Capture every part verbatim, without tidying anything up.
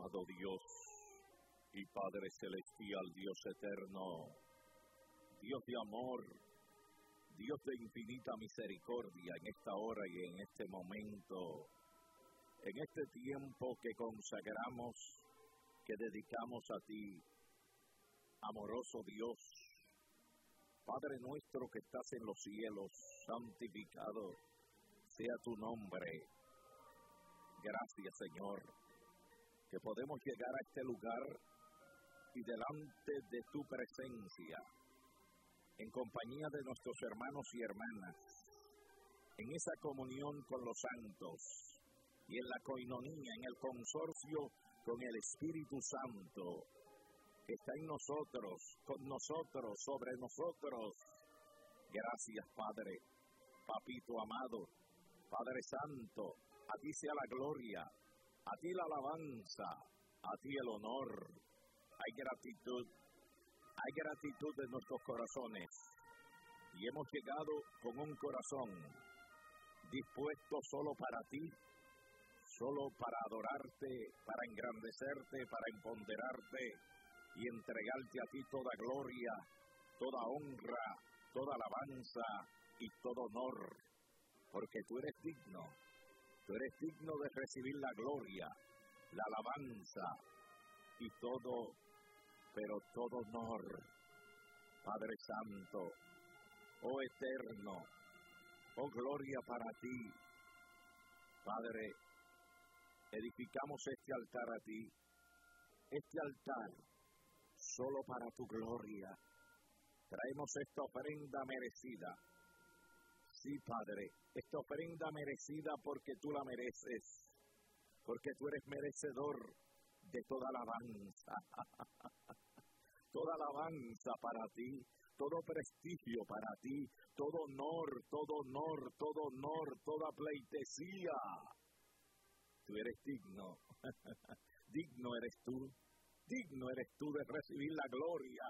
amado Dios y Padre celestial, Dios eterno, Dios de amor, Dios de infinita misericordia, en esta hora y en este momento, en este tiempo que consagramos, que dedicamos a ti, amoroso Dios, Padre nuestro que estás en los cielos, santificado sea tu nombre. Gracias, Señor, que podemos llegar a este lugar y delante de tu presencia, en compañía de nuestros hermanos y hermanas, en esa comunión con los santos y en la coinonía, en el consorcio con el Espíritu Santo, que está en nosotros, con nosotros, sobre nosotros. Gracias, Padre, Papito amado, Padre Santo, a ti sea la gloria, a ti la alabanza, a ti el honor. Hay gratitud, hay gratitud en nuestros corazones y hemos llegado con un corazón dispuesto solo para ti, solo para adorarte, para engrandecerte, para empoderarte y entregarte a ti toda gloria, toda honra, toda alabanza y todo honor, porque tú eres digno. Tú eres digno de recibir la gloria, la alabanza y todo, pero todo honor. Padre Santo, oh eterno, oh gloria para ti. Padre, edificamos este altar a ti, este altar solo para tu gloria. Traemos esta ofrenda merecida. Sí, Padre, esta ofrenda merecida porque tú la mereces, porque tú eres merecedor de toda alabanza, toda alabanza para ti, todo prestigio para ti, todo honor, todo honor, todo honor, toda pleitesía. Tú eres digno, digno eres tú, digno eres tú de recibir la gloria,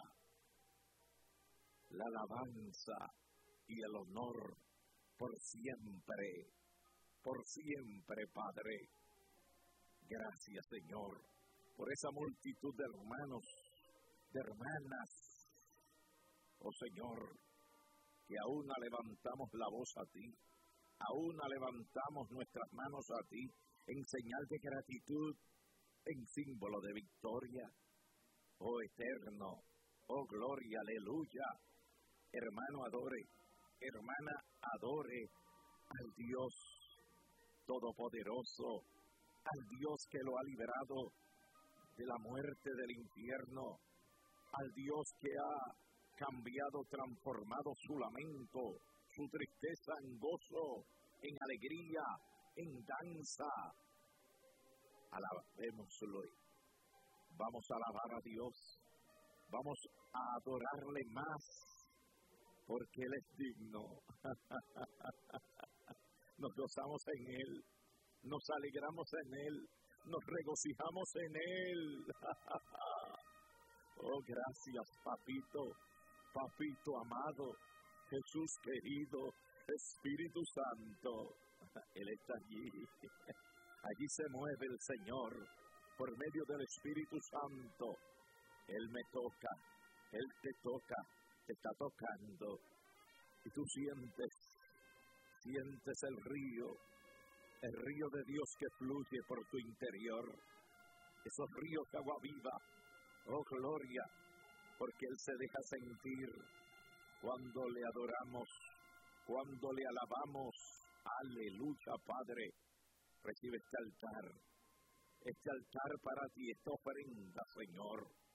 la alabanza y el honor. Por siempre, por siempre, Padre. Gracias, Señor, por esa multitud de hermanos, de hermanas. Oh, Señor, que aún levantamos la voz a ti, aún levantamos nuestras manos a ti, en señal de gratitud, en símbolo de victoria. Oh, eterno, oh, gloria, aleluya. Hermano, adore. Hermana, adore al Dios Todopoderoso, al Dios que lo ha liberado de la muerte del infierno, al Dios que ha cambiado, transformado su lamento, su tristeza en gozo, en alegría, en danza. Alabémoslo. Vamos a alabar a Dios, vamos a adorarle más, porque Él es digno. Nos gozamos en Él, nos alegramos en Él, nos regocijamos en Él. Oh, gracias, Papito, Papito amado, Jesús querido, Espíritu Santo. Él está allí. Allí se mueve el Señor por medio del Espíritu Santo. Él me toca, Él te toca. Te está tocando y tú sientes, sientes el río, el río de Dios que fluye por tu interior, esos ríos de agua viva, oh gloria, porque Él se deja sentir cuando le adoramos, cuando le alabamos. Aleluya, Padre, recibe este altar, este altar para ti, esta ofrenda, Señor.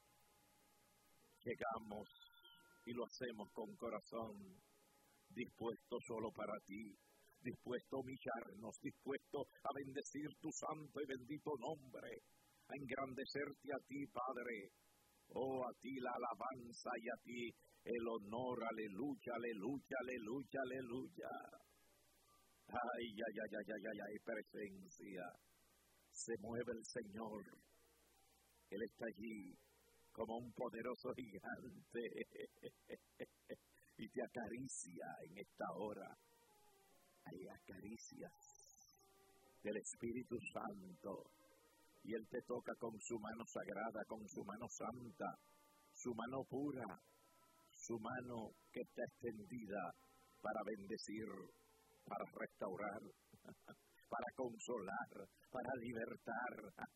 Llegamos y lo hacemos con corazón dispuesto solo para ti, dispuesto a humillarnos, dispuesto a bendecir tu santo y bendito nombre, a engrandecerte a ti, Padre. Oh, a ti la alabanza y a ti el honor. Aleluya, aleluya, aleluya, aleluya. Ay, ay, ay, ay, ay, ay, ay, presencia. Se mueve el Señor. Él está allí como un poderoso gigante, y te acaricia en esta hora. Hay acaricias del Espíritu Santo, Y Él te toca con su mano sagrada, con su mano santa, su mano pura, su mano que está extendida para bendecir, para restaurar, para consolar, para libertar.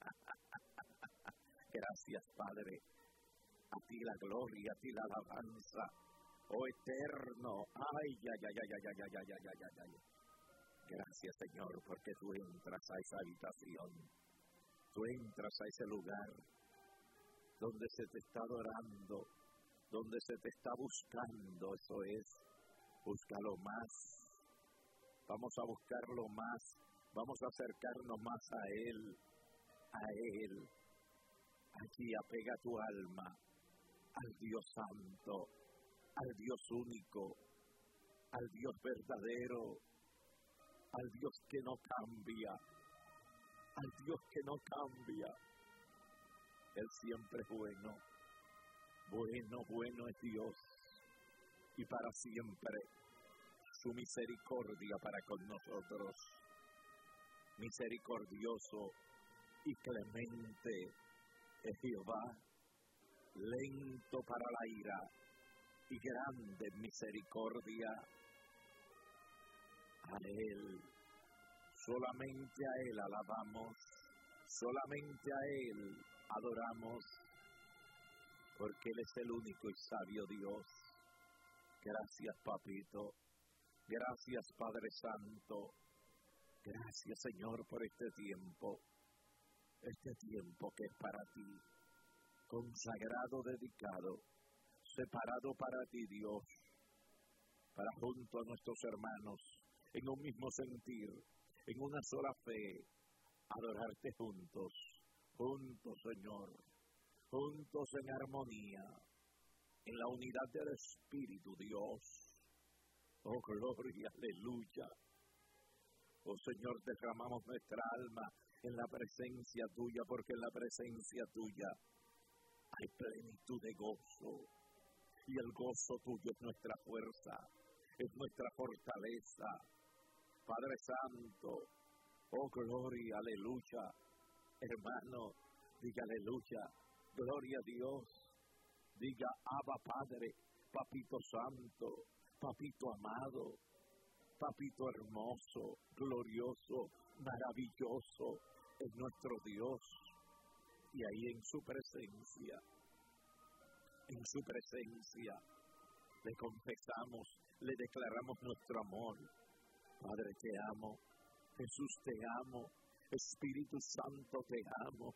Gracias, Padre. A ti la gloria, a ti la alabanza, oh eterno. Ay, ay, ay, ay, ay, ay, ay, ay, ay, ay, ay. Gracias, Señor, porque tú entras a esa habitación. Tú entras a ese lugar donde se te está adorando, donde se te está buscando. Eso es, búscalo más. Vamos a buscarlo más. Vamos a acercarnos más a Él, a Él. Aquí apega tu alma al Dios Santo, al Dios único, al Dios verdadero, al Dios que no cambia, al Dios que no cambia. Él siempre es bueno, bueno, bueno es Dios, y para siempre su misericordia para con nosotros. Misericordioso y clemente es Jehová, lento para la ira y grande en misericordia. A Él, solamente a Él alabamos, solamente a Él adoramos, porque Él es el único y sabio Dios. Gracias, Papito. Gracias, Padre Santo. Gracias, Señor, por este tiempo, este tiempo que es para ti, consagrado, dedicado, separado para ti, Dios, para junto a nuestros hermanos, en un mismo sentir, en una sola fe, adorarte juntos, juntos, Señor, juntos en armonía, en la unidad del Espíritu, Dios. Oh, gloria, aleluya. Oh, Señor, derramamos nuestra alma en la presencia tuya, porque en la presencia tuya hay plenitud de gozo, y el gozo tuyo es nuestra fuerza, es nuestra fortaleza. Padre Santo, oh gloria, aleluya. Hermano, diga aleluya, gloria a Dios. Diga Abba Padre, Papito Santo, Papito amado, Papito hermoso, glorioso, maravilloso es nuestro Dios. Y ahí en su presencia, en su presencia, le confesamos, le declaramos nuestro amor. Padre, te amo. Jesús, te amo. Espíritu Santo, te amo.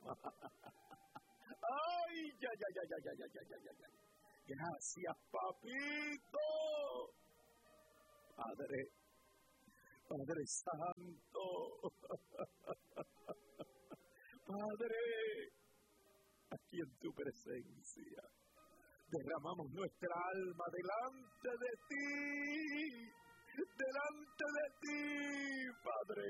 Ay, ya, ya, ya, ya, ya, ya, ya, ya, ya. Gracias, Papito. Padre, Padre Santo. Padre, aquí en tu presencia derramamos nuestra alma delante de ti, delante de ti, Padre.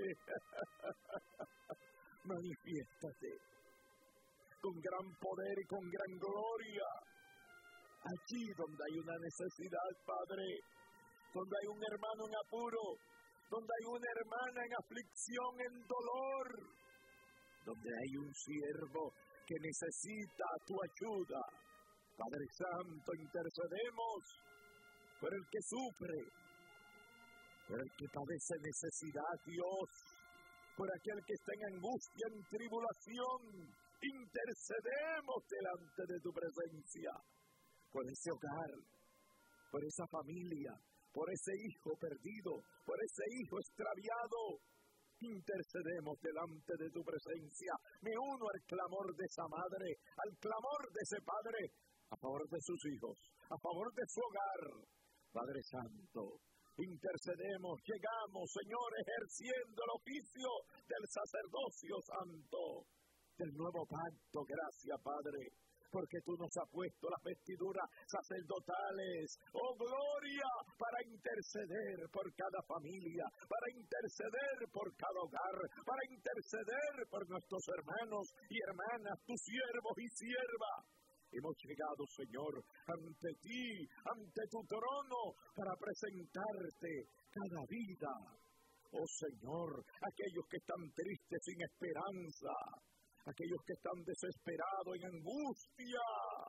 Manifiéstate con gran poder y con gran gloria, allí donde hay una necesidad, Padre, donde hay un hermano en apuro, donde hay una hermana en aflicción, en dolor, donde hay un siervo que necesita tu ayuda. Padre Santo, intercedemos por el que sufre, por el que padece necesidad, Dios, por aquel que está en angustia, en tribulación. Intercedemos delante de tu presencia, por ese hogar, por esa familia, por ese hijo perdido, por ese hijo extraviado. Intercedemos delante de tu presencia. Me uno al clamor de esa madre, al clamor de ese padre, a favor de sus hijos, a favor de su hogar. Padre Santo, intercedemos, llegamos, Señor, ejerciendo el oficio del sacerdocio santo, del nuevo pacto. Gracias, Padre, porque tú nos has puesto las vestiduras sacerdotales, oh gloria, para interceder por cada familia, para interceder por cada hogar, para interceder por nuestros hermanos y hermanas, tus siervos y siervas. Hemos llegado, Señor, ante ti, ante tu trono, para presentarte cada vida. Oh Señor, aquellos que están tristes, sin esperanza, aquellos que están desesperados en angustia.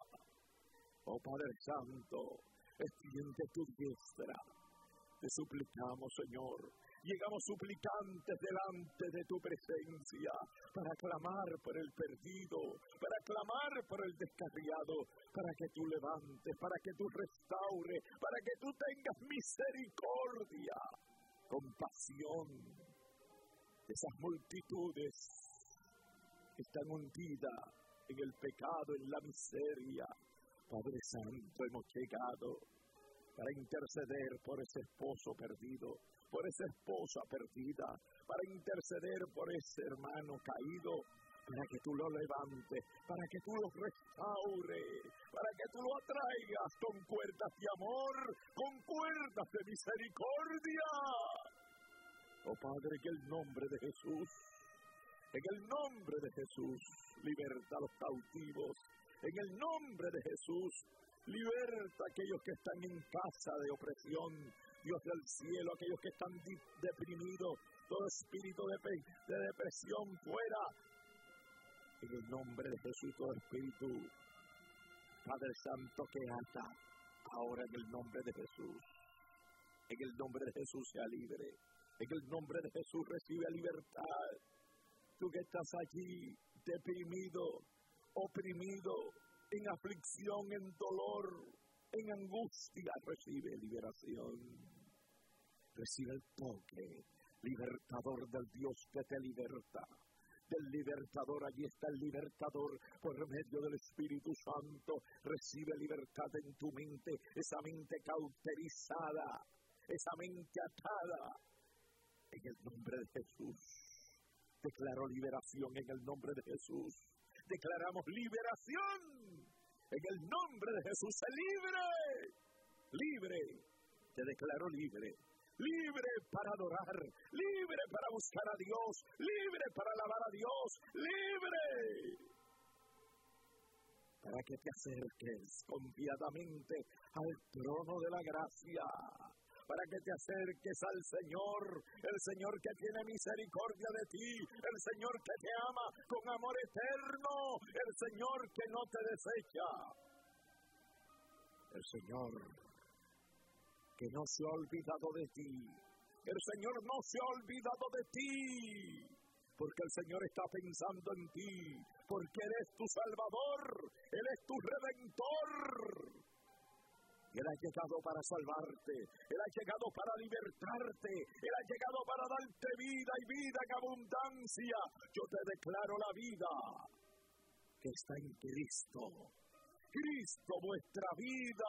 Oh Padre Santo, extiende tu diestra. Te suplicamos, Señor. Llegamos suplicantes delante de tu presencia para clamar por el perdido, para clamar por el descarriado, para que tú levantes, para que tú restaures, para que tú tengas misericordia, compasión de esas multitudes que están hundidas en el pecado, en la miseria. Padre Santo, hemos llegado para interceder por ese esposo perdido, por esa esposa perdida, para interceder por ese hermano caído, para que tú lo levantes, para que tú lo restaures, para que tú lo atraigas con cuerdas de amor, con cuerdas de misericordia. Oh Padre, en el nombre de Jesús, en el nombre de Jesús, liberta a los cautivos. En el nombre de Jesús, liberta a aquellos que están en casa de opresión. Dios del cielo, aquellos que están deprimidos, todo espíritu de, de depresión fuera. En el nombre de Jesús, todo espíritu, Padre Santo, que ata, ahora en el nombre de Jesús. En el nombre de Jesús sea libre. En el nombre de Jesús recibe libertad. Tú que estás allí, deprimido, oprimido, en aflicción, en dolor, en angustia, recibe liberación. Recibe el toque libertador del Dios que te liberta. Del libertador, allí está el libertador por medio del Espíritu Santo. Recibe libertad en tu mente, esa mente cauterizada, esa mente atada. En el nombre de Jesús, declaro liberación en el nombre de Jesús. Declaramos liberación en el nombre de Jesús. ¡Sé libre! Libre, te declaro libre. Libre para adorar, libre para buscar a Dios, libre para alabar a Dios, libre para que te acerques confiadamente al trono de la gracia, para que te acerques al Señor, el Señor que tiene misericordia de ti, el Señor que te ama con amor eterno, el Señor que no te desecha, el Señor que no se ha olvidado de ti, el Señor no se ha olvidado de ti, porque el Señor está pensando en ti, porque Él es tu Salvador, Él es tu Redentor. Él ha llegado para salvarte, Él ha llegado para libertarte, Él ha llegado para darte vida y vida en abundancia. Yo te declaro la vida que está en Cristo. Cristo vuestra vida.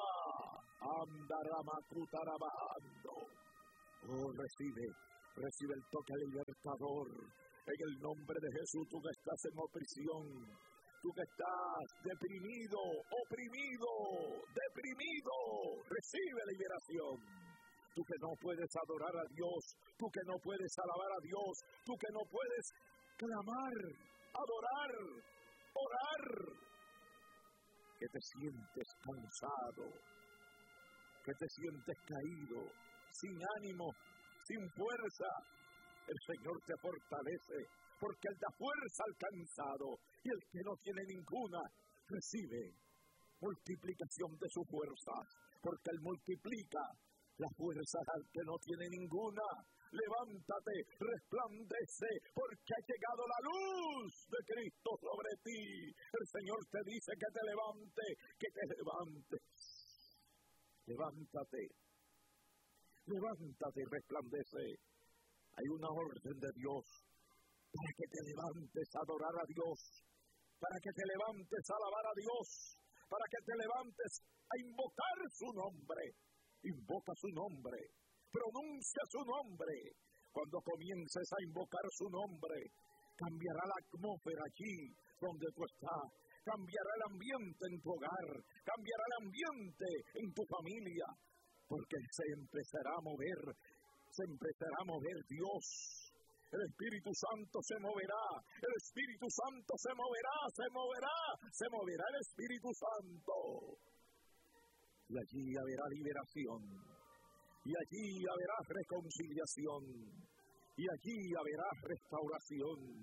Andaramacutarabajando. Oh, recibe, recibe el toque libertador. En el nombre de Jesús, tú que estás en opresión, tú que estás deprimido, oprimido, deprimido, recibe liberación. Tú que no puedes adorar a Dios, tú que no puedes alabar a Dios, tú que no puedes clamar, adorar, orar, que te sientes cansado, que te sientes caído, sin ánimo, sin fuerza. El Señor te fortalece, porque Él da fuerza al cansado, y el que no tiene ninguna, recibe multiplicación de su fuerza, porque Él multiplica la fuerza al que no tiene ninguna. Levántate, resplandece, porque ha llegado la luz de Cristo sobre ti. El Señor te dice que te levante, que te levantes. Levántate, levántate y resplandece. Hay una orden de Dios para que te levantes a adorar a Dios, para que te levantes a alabar a Dios, para que te levantes a invocar su nombre. Invoca su nombre, pronuncia su nombre. Cuando comiences a invocar su nombre, cambiará la atmósfera allí donde tú estás, cambiará el ambiente en tu hogar, cambiará el ambiente en tu familia, porque se empezará a mover, se empezará a mover Dios. El Espíritu Santo se moverá, el Espíritu Santo se moverá, se moverá, se moverá el Espíritu Santo. Y allí habrá liberación, y allí habrá reconciliación, y allí habrá restauración,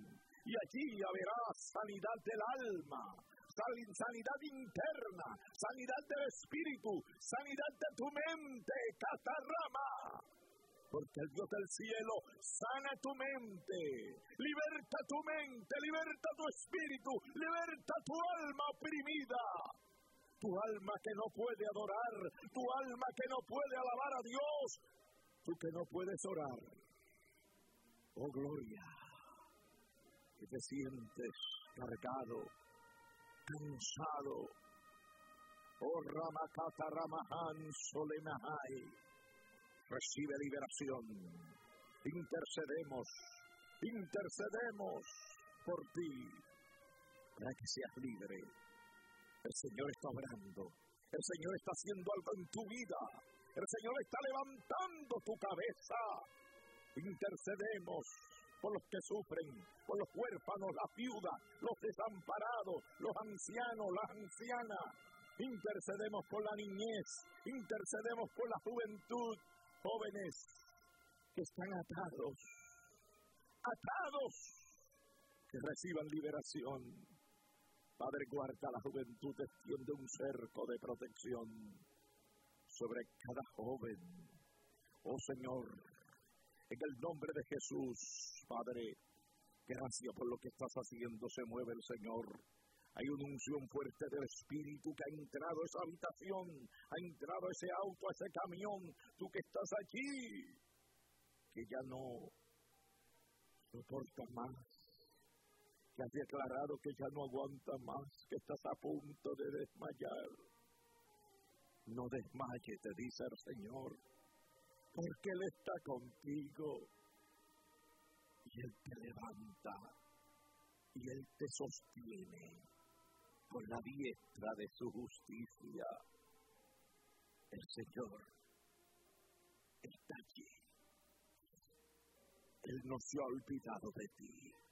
y allí habrá sanidad del alma, sanidad interna, sanidad del espíritu, sanidad de tu mente, catarrama. Porque el Dios del cielo sana tu mente, liberta tu mente, liberta tu espíritu, liberta tu alma oprimida. Tu alma que no puede adorar, tu alma que no puede alabar a Dios, tú que no puedes orar. Oh gloria, que te sientes cargado, cansado. Oh Ramakata Ramahan Solemahai, recibe liberación. Intercedemos, intercedemos por ti, para que seas libre. El Señor está obrando, el Señor está haciendo algo en tu vida, el Señor está levantando tu cabeza. Intercedemos por los que sufren, por los huérfanos, las viudas, los desamparados, los ancianos, las ancianas. Intercedemos por la niñez, intercedemos por la juventud, jóvenes que están atados, atados, que reciban liberación. Padre, guarda la juventud, extiende un cerco de protección sobre cada joven. Oh Señor, en el nombre de Jesús, Padre, gracias por lo que estás haciendo. Se mueve el Señor. Hay una unción fuerte del Espíritu que ha entrado a esa habitación, ha entrado a ese auto, a ese camión. Tú que estás allí, que ya no soportas más, que has declarado que ya no aguanta más, que estás a punto de desmayar. No desmayes, te dice el Señor, porque Él está contigo y Él te levanta y Él te sostiene con la diestra de su justicia. El Señor está allí. Él no se ha olvidado de ti.